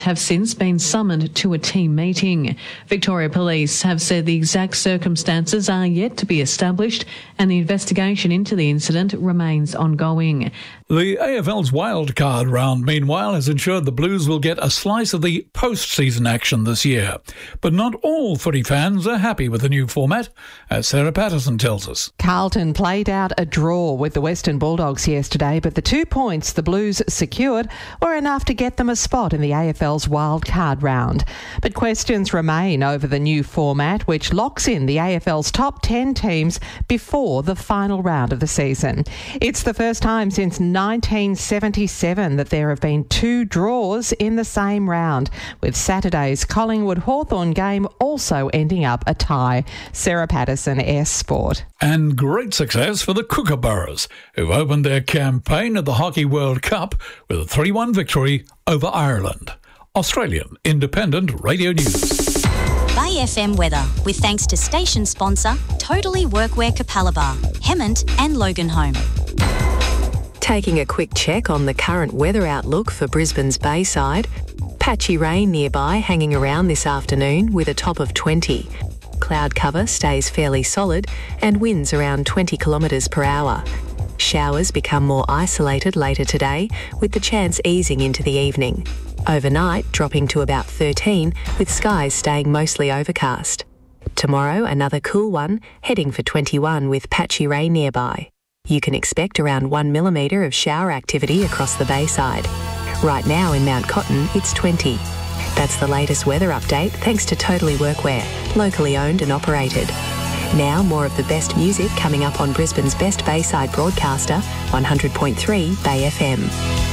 have since been summoned to a team meeting. Victoria Police have said the exact circumstances are yet to be established and the investigation into the incident remains ongoing. The AFL's wildcard round, meanwhile, has ensured the Blues will get a slice of the post-season action this year. But not all footy fans are happy with the new format, as Sarah Patterson tells us. Carlton played out a draw with the Western Bulldogs yesterday, but the 2 points the Blues secured were enough to get them a spot in the AFL's wildcard round. But questions remain over the new format, which locks in the AFL's top 10 teams before the final round of the season. It's the first time since 1977 that there have been 2 draws in the same round, with Saturday's Collingwood-Hawthorn game also ending up a tie. Sarah Patterson, S Sport. And great success for the Kookaburras, who've opened their campaign at the Hockey World Cup with a 3-1 victory over Ireland. Australian Independent Radio News. Bay FM weather, with thanks to station sponsor Totally Workwear Capalaba, Hemmant and Loganholme. Taking a quick check on the current weather outlook for Brisbane's Bayside. Patchy rain nearby hanging around this afternoon with a top of 20. Cloud cover stays fairly solid and winds around 20 kilometres per hour. Showers become more isolated later today, with the chance easing into the evening. Overnight dropping to about 13, with skies staying mostly overcast. Tomorrow another cool one, heading for 21 with patchy rain nearby. You can expect around 1 millimetre of shower activity across the Bayside. Right now in Mount Cotton, it's 20. That's the latest weather update thanks to Totally Workwear, locally owned and operated. Now more of the best music coming up on Brisbane's best Bayside broadcaster, 100.3 Bay FM.